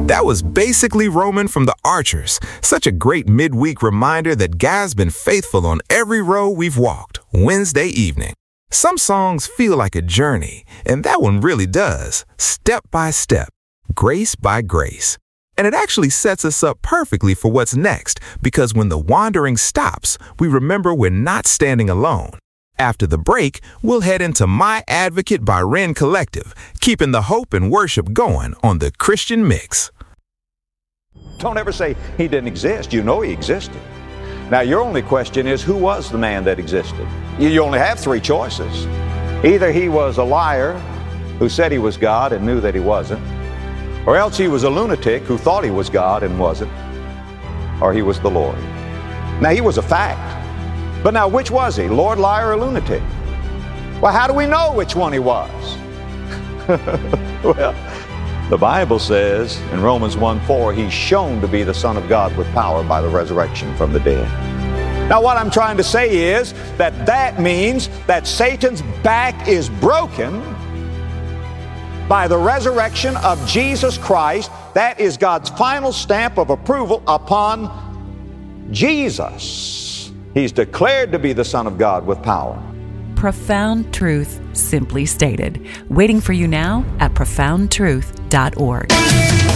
That was basically Roman from the Archers. Such a great midweek reminder that God's been faithful on every road we've walked. Wednesday evening. Some songs feel like a journey, and that one really does. Step by step, grace by grace. And it actually sets us up perfectly for what's next, because when the wandering stops, we remember we're not standing alone. After the break, we'll head into My Advocate by Ren Collective, keeping the hope and worship going on the Christian Mix. Don't ever say he didn't exist. You know he existed. Now, your only question is, who was the man that existed? You only have three choices. Either he was a liar who said he was God and knew that he wasn't, or else he was a lunatic who thought he was God and wasn't, or he was the Lord. Now, he was a fact. But now, which was he, Lord, liar, or lunatic? Well, how do we know which one he was? Well, the Bible says in Romans 1:4, he's shown to be the Son of God with power by the resurrection from the dead. Now, what I'm trying to say is that means that Satan's back is broken by the resurrection of Jesus Christ. That is God's final stamp of approval upon Jesus. He's declared to be the Son of God with power. Profound truth simply stated. Waiting for you now at profoundtruth.org.